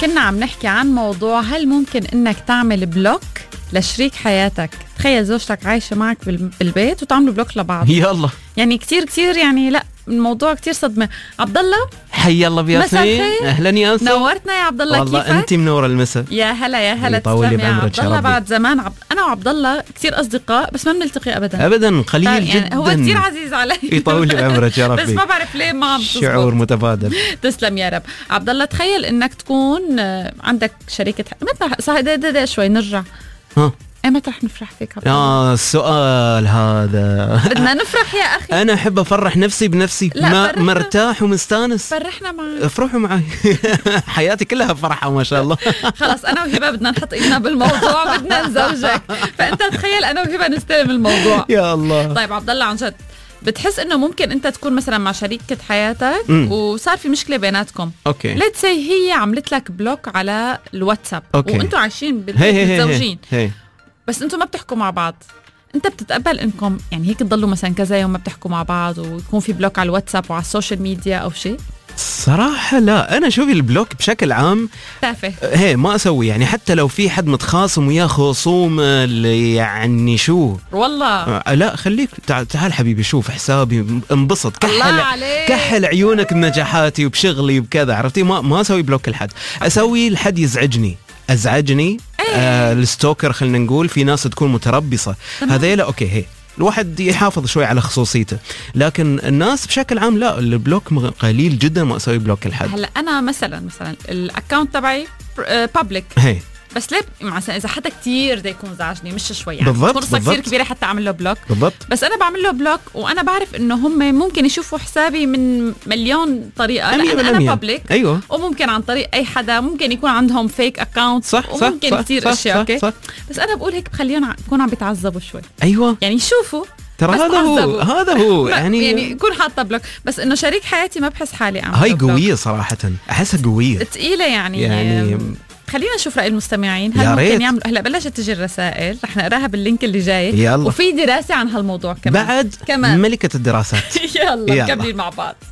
كنا عم نحكي عن موضوع هل ممكن انك تعمل بلوك لشريك حياتك. تخيل زوجتك عايشة معك بالبيت وتعملوا بلوك لبعض. يلا يعني كتير يعني لا الموضوع كتير صدمة. عبد الله حي الله بياسمين. اهلا يا انسه. نورتنا يا عبد الله. والله كيفك؟ انت منوره المسا. يا هلا يطول تسلم يا بعمرك عبد الله. يا ربي. بعد زمان انا وعبد الله كتير اصدقاء بس ما بنلتقي ابدا قليل يعني جدا. هو كتير عزيز علي. يطول بعمرك يا ربي. بس ما بعرف ليه ما عم تزبط. شعور متبادل. تسلم يا رب. عبد الله تخيل انك تكون عندك شريكة متى صح ده شوي نرجع. متى رح نفرح فيك عبد الله؟ السؤال هذا بدنا نفرح يا اخي. انا احب افرح نفسي بنفسي. ما مرتاح ومستانس. فرحنا معك. افرحوا معي. حياتي كلها فرحة ما شاء الله. خلاص انا وهبه بدنا نحط ايدنا بالموضوع. بدنا نزوجك. فانت تخيل انا وهبه نستلم الموضوع. يا الله. طيب عبد الله عن جد بتحس انه ممكن انت تكون مثلا مع شريكة حياتك وصار في مشكلة بيناتكم. اوكي. ليتس سي هي عملت لك بلوك على الواتساب. أوكي. وانتوا عايشين متزوجين. هي. بس انتوا ما بتحكوا مع بعض. انت بتتقبل انكم يعني هيك تضلوا مثلا كذا يوم ما بتحكوا مع بعض ويكون في بلوك على الواتساب وعلى السوشيال ميديا او شيء؟ صراحة لا. أنا شوفي البلوك بشكل عام تافه. ما أسوي يعني. حتى لو في حد متخاصم وياه خصومة يعني شو والله لا خليك تعال حبيبي شوف حسابي انبسط. عليك. كحل عيونك بنجاحاتي وبشغلي وبكذا عرفتي. ما أسوي بلوك لحد. أسوي الحد أزعجني. الستوكر خلينا نقول. في ناس تكون متربصة هذيلا أوكي. هي الواحد يحافظ شوي على خصوصيته. لكن الناس بشكل عام لا. البلوك قليل جدا ما أسوي بلوك لحد. هلا أنا مثلا الأكاونت تبعي بابليك. بس ليه مثلا اذا حدا كتير ده يكون زعجني مش شوي يعني فرصه كتير كبيره حتى اعمل له بلوك. بالضبط. بس انا بعمل له بلوك وانا بعرف انه هم ممكن يشوفوا حسابي من مليون طريقه لان انا بابليك. ايوه. وممكن عن طريق اي حدا ممكن يكون عندهم فيك اكاونت. صح وممكن كتير اشياء. اوكي صح. بس انا بقول هيك بخليهم يكونوا عم بيتعذبوا شوي. ايوه يعني شوفوا ترى هذا هو يعني يكون حاطه بلوك. بس انه شريك حياتي ما بحس حالي اعمل هاي قويه صراحه. احسها قويه ثقيله يعني خلينا نشوف رأي المستمعين. هل ممكن يعملوا؟ هلا بلشت تجي الرسائل رح نقراها باللينك اللي جاي. يلا. وفي دراسة عن هالموضوع كمان ملكة الدراسات. يلا مكملين مع بعض.